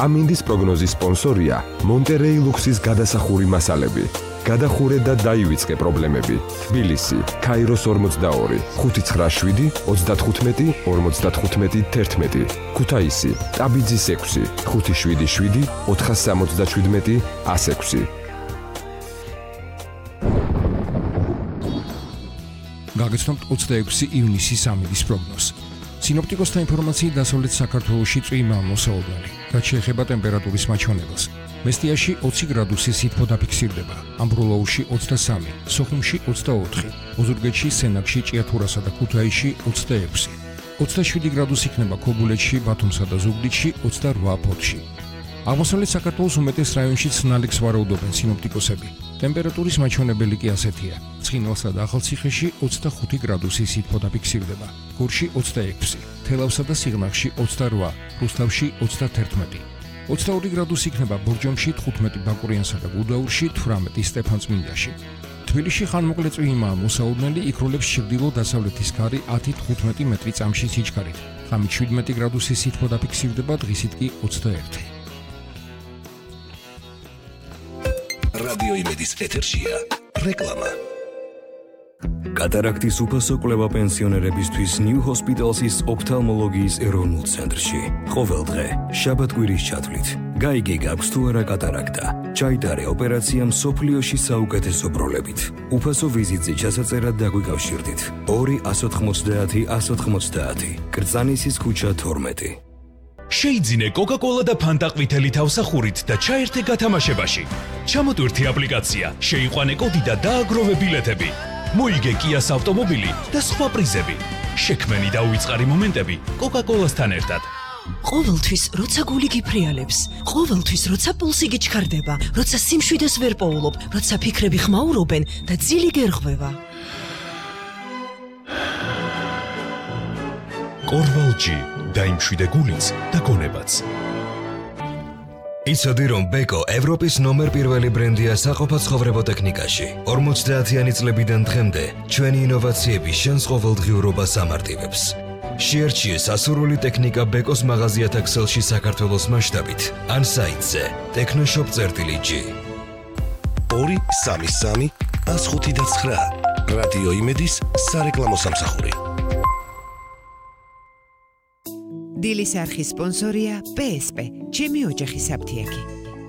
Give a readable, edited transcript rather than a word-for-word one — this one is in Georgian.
ამინდის პროგნოზის სპონსორია მონტერეი ლუქსის გადასახური მასალები. გადახურე და დაივიწყე პრობლემები. თბილისი, ქაიროს 42, 597, 35, 55, 11. ქუთაისი, ტაბიძის 6, 577, 477, 106. გაგაცნობთ 26 ივნისის ამინდის პროგნოზს. სინოპტიკოსთა ინფორმაციით დასავლეთ საქართველოში წვიმა მოსაუბრალი, რაც შეეხება ტემპერატურის მაჩვენებელს. მესტიაში 20 გრადუსი სითბო დაფიქსირდება, ამბროლოურში 23, სოხუმში 24, ოზურგეთში, სენაკში, ჭიათურასა და ქუთაისში 26. 27 გრადუსი იქნება ქობულეთში, ბათუმსა და ზუგდიდში, 28 ფოთში. აღმოსავლეთ საქართველოს უმეტეს რაიონშიც ნალექს ვარაუდობენ სინოპტიკოსები. ტემპერატურის მაჩვენებელი კი ასეთია: ცხინვალსა და ახალციხეში 25 გრადუსი სითბო დაფიქსირდება, გორში 26, თელავსა და სიღნაღში 28, რუსთავში 31. 22 გრადუსი იქნება ბორჯომში, 15 ბაკურიანსა და გუდაურში, 18 სტეფანწმინდაში. თბილისში ხანმოკლე წვიმაა მოსაუბრელი, იქროლებს ჩრდილო-დასავლეთის ქარი 10-15 მეტრი წამში სიჩქარით. ღამით 17 გრადუსი სითბო დაფიქსირდება, დღისით კი 21. რადიო იმედის ეთერშია რეკლამა. კატარაქტის უფასო კვლევა პენსიონერებისთვის New Hospital's ოფთალმოლოგიის ეროვნულ ცენტრში. ყოველდღე, შაბათ-კვირის ჩათვლით. გაიგე გაქვს თუ არა კატარაქტა. ჩაიტარე ოპერაცია მსოფლიოში საუკეთესო პროლებით. უფასო ვიზიტზე ჩასაწერად დაგვიკავშირდით. 2-190-190. კრწანისის ქუჩა 12. შეიძინე Coca-Cola და Fanta ყვითელი თავსახურით და ჩაერთე გათამაშებაში. ჩამოტვირთე აპლიკაცია, შეიყვანე კოდი და დააგროვე ბილეთები. მოიგე Kia-ს ავტომობილი და სხვა პრიზები. შექმენი და უიწყარი მომენტები Coca-Cola-სთან ერთად. ყოველთვის როცა გული გიფრიალებს, ყოველთვის როცა პულსი გიჩქარდება, როცა სიმშვიდეს ვერ პოულობ, როცა ფიქრები ხმაურობენ და ძილი გერღვევა. Corval-G დაიმშვიდე გულიც და გონებაც. იცოდი რომ ბეკო ევროპის ნომერ პირველი ბრენდია საყოფაცხოვრებო ტექნიკაში. 50-იანი წლებიდან დღემდე ჩვენი ინოვაციები შენს ყოველდღიურობას ამარტივებს. შეერჩიე სასურველი ტექნიკა ბეკოს მაღაზიათა ქსელში საქართველოს მასშტაბით ან საიტზე technoshop.g 233 105 რადიო იმედის სარეკლამო სამსახური. დილის არხის სპონსორია PSP, ჩემი ოჯახის აფთიაქი.